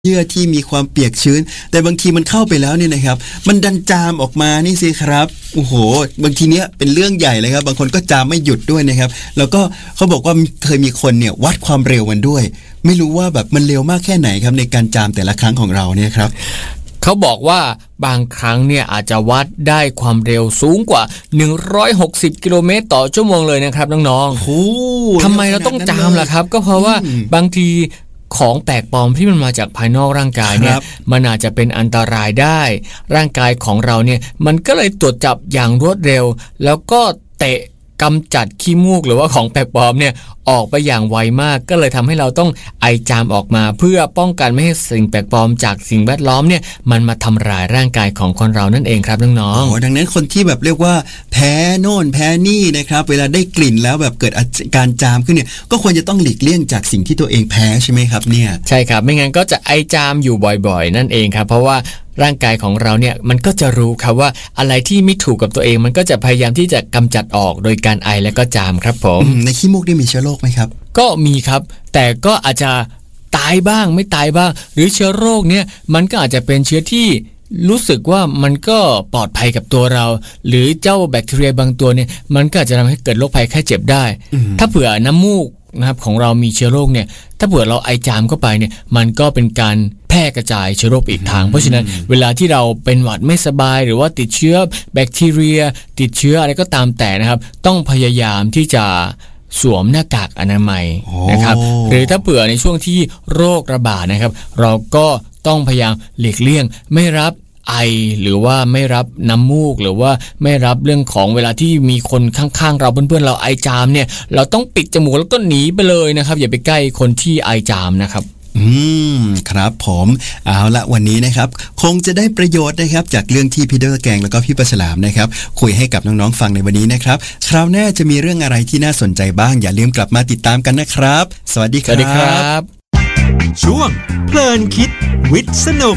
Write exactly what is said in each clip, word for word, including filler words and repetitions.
เยื่อที่มีความเปียกชื้นแต่บางทีมันเข้าไปแล้วเนี่ยนะครับมันดันจามออกมานี่สิครับโอ้โหบางทีเนี้ยเป็นเรื่องใหญ่เลยครับบางคนก็จามไม่หยุดด้วยนะครับแล้วก็เขาบอกว่าเคยมีคนเนี่ยวัดความเร็วมันด้วยไม่รู้ว่าแบบมันเร็วมากแค่ไหนครับในการจามแต่ละครั้งของเราเนี่ยครับเขาบอกว่าบางครั้งเนี่ยอาจจะวัดได้ความเร็วสูงกว่าหนึ่งร้อยหกสิบกิโลเมตรต่อชั่วโมงเลยนะครับน้องๆทำไมเราต้องจามล่ะครับก็เพราะว่าบางทีของแปลกปลอมที่มันมาจากภายนอกร่างกายเนี่ยมันอาจจะเป็นอันตรายได้ร่างกายของเราเนี่ยมันก็เลยตรวจจับอย่างรวดเร็วแล้วก็เตะกำจัดขี้มูกหรือว่าของแปลกปลอมเนี่ยออกไปอย่างไวมากก็เลยทำให้เราต้องไอจามออกมาเพื่อป้องกันไม่ให้สิ่งแปลกปลอมจากสิ่งแวดล้อมเนี่ยมันมาทำร้ายร่างกายของคนเรานั่นเองครับน้องๆโอ้ดังนั้นคนที่แบบเรียกว่าแพ้โน่นแพ้นี่นะครับเวลาได้กลิ่นแล้วแบบเกิดอาการจามขึ้นเนี่ยก็ควรจะต้องหลีกเลี่ยงจากสิ่งที่ตัวเองแพ้ใช่ไหมครับเนี่ยใช่ครับไม่งั้นก็จะไอจามอยู่บ่อยๆนั่นเองครับเพราะว่าร่างกายของเราเนี่ยมันก็จะรู้ครับว่าอะไรที่ไม่ถูกกับตัวเองมันก็จะพยายามที่จะกำจัดออกโดยการไอและก็จามครับผมในขี้มูกนี่มีเชื้อโรคไหมครับก็มีครับแต่ก็อาจจะตายบ้างไม่ตายบ้างหรือเชื้อโรคเนี่ยมันก็อาจจะเป็นเชื้อที่รู้สึกว่ามันก็ปลอดภัยกับตัวเราหรือเจ้าแบคทีเรียบางตัวเนี่ยมันก็อาจจะทำให้เกิดโรคภัยไข้เจ็บได้ถ้าเผื่อน้ำมูกนะครับของเรามีเชื้อโรคเนี่ยถ้าเผื่อเราไอจามเข้าไปเนี่ยมันก็เป็นการแพร่กระจายเชื้อโรคอีกทางเพราะฉะนั้นเวลาที่เราเป็นหวัดไม่สบายหรือว่าติดเชื้อแบคทีเรียติดเชื้ออะไรก็ตามแต่นะครับต้องพยายามที่จะสวมหน้ากากอนามัยนะครับหรือถ้าเผื่อในช่วงที่โรคระบาดนะครับเราก็ต้องพยายามหลีกเลี่ยงไม่รับไอหรือว่าไม่รับน้ำมูกหรือว่าไม่รับเรื่องของเวลาที่มีคนข้างๆเราเพื่อนๆเราไอจามเนี่ยเราต้องปิดจมูกแล้วก็หนีไปเลยนะครับอย่าไปใกล้คนที่ไอจามนะครับอืมครับผมเอาละวันนี้นะครับคงจะได้ประโยชน์นะครับจากเรื่องที่พี่เดอร์แกงแล้วก็พี่ปลาฉลามนะครับคุยให้กับน้องๆฟังในวันนี้นะครับคราวหน้าจะมีเรื่องอะไรที่น่าสนใจบ้างอย่าลืมกลับมาติดตามกันนะครับสวัสดีครับสวัสดีครับช่วงเพลินคิดวิทย์สนุก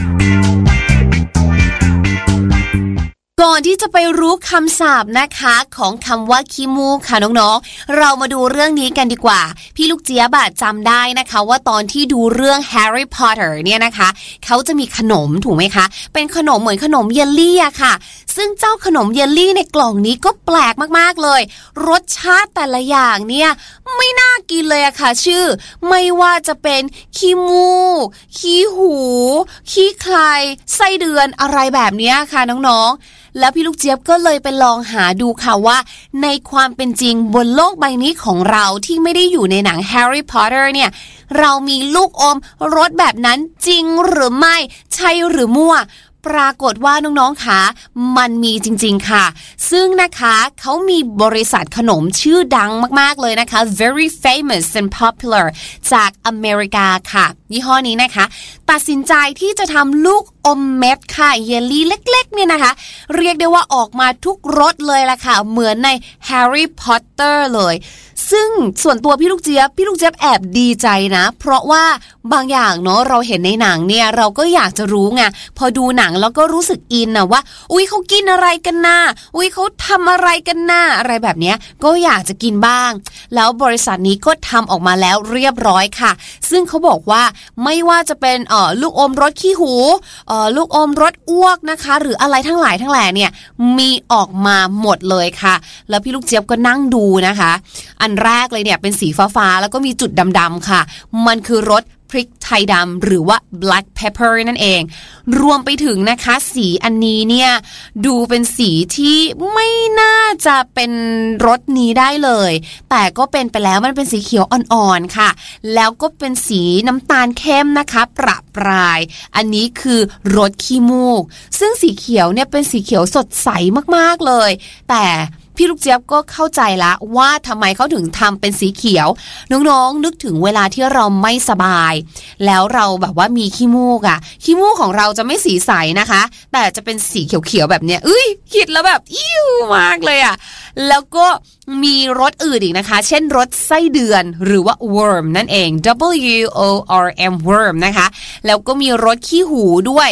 ก่อนที่จะไปรู้คำศัพท์นะคะของคำว่าขี้มูกค่ะน้องๆเรามาดูเรื่องนี้กันดีกว่าพี่ลูกเจี๊ยบจำได้นะคะว่าตอนที่ดูเรื่อง Harry Potter เนี่ยนะคะเขาจะมีขนมถูกไหมคะเป็นขนมเหมือนขนมเยลลี่อะค่ะซึ่งเจ้าขนมเยลลี่ในกล่องนี้ก็แปลกมากๆเลยรสชาติแต่ละอย่างเนี่ยไม่น่ากินเลยอะค่ะชื่อไม่ว่าจะเป็นขี้มูกขี้หูขี้ใครไส้เดือนอะไรแบบนี้ค่ะน้องๆแล้วพี่ลูกเจี๊ยบก็เลยไปลองหาดูค่ะว่าในความเป็นจริงบนโลกใบนี้ของเราที่ไม่ได้อยู่ในหนัง Harry Potter เนี่ยเรามีลูกอมรสแบบนั้นจริงหรือไม่ใช่หรือมั่วปรากฏว่าน้องๆค่ะมันมีจริงๆค่ะซึ่งนะคะเขามีบริษัทขนมชื่อดังมากๆเลยนะคะ very famous and popular จากอเมริกาค่ะยี่ห้อนี้นะคะตัดสินใจที่จะทำลูกอมเม็ดค่ะเยลลี่เล็กๆเนี่ยนะคะเรียกได้ว่าออกมาทุกรสเลยล่ะค่ะเหมือนใน Harry Potter เลยซึ่งส่วนตัวพี่ลูกเจี๊ยบพี่ลูกเจี๊ยบแอบดีใจนะเพราะว่าบางอย่างเนาะเราเห็นในหนังเนี่ยเราก็อยากจะรู้ไงพอดูหนังแล้วก็รู้สึกอินนะว่าอุ๊ยเขากินอะไรกันน่ะอุ๊ยเขาทำอะไรกันน่ะอะไรแบบเนี้ยก็อยากจะกินบ้างแล้วบริษัทนี้ก็ทำออกมาแล้วเรียบร้อยค่ะซึ่งเขาบอกว่าไม่ว่าจะเป็นเอ่อลูกอมรสขี้หูเอ่อลูกอมรสอ้วกนะคะหรืออะไรทั้งหลายทั้งแหล่เนี่ยมีออกมาหมดเลยค่ะแล้วพี่ลูกเจี๊ยบก็นั่งดูนะคะอันแรกเลยเนี่ยเป็นสีฟ้าๆแล้วก็มีจุดดำๆค่ะมันคือรสพริกไทยดำหรือว่า black pepper นั่นเองรวมไปถึงนะคะสีอันนี้เนี่ยดูเป็นสีที่ไม่น่าจะเป็นรสนี้ได้เลยแต่ก็เป็นไปแล้วมันเป็นสีเขียวอ่อนๆค่ะแล้วก็เป็นสีน้ำตาลเข้มนะคะประปรายอันนี้คือรสขี้มูกซึ่งสีเขียวเนี่ยเป็นสีเขียวสดใสมากๆเลยแต่พี่ลูกเจี๊ยบก็เข้าใจละว่าทำไมเขาถึงทำเป็นสีเขียวน้องๆนึกถึงเวลาที่เราไม่สบายแล้วเราแบบว่ามีขี้มูกอ่ะขี้มูกของเราจะไม่สีใสนะคะแต่จะเป็นสีเขียวๆแบบเนี้ยเอ้ยคิดแล้วแบบอิ่วมากเลยอ่ะแล้วก็มีรสอื่นอีกนะคะเช่นรสไส้เดือนหรือว่า worm นั่นเอง W O R M worm นะคะแล้วก็มีรสขี้หูด้วย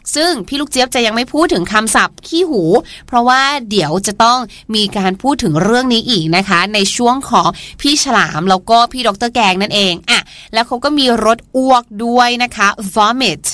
ซึ่งพี่ลูกเจี๊ยบจะยังไม่พูดถึงคำศัพท์ขี้หูเพราะว่าเดี๋ยวจะต้องมีการพูดถึงเรื่องนี้อีกนะคะในช่วงของพี่ฉลามแล้วก็พี่ดร.แกงนั่นเองอ่ะแล้วเขาก็มีรสอ้วกด้วยนะคะ vomit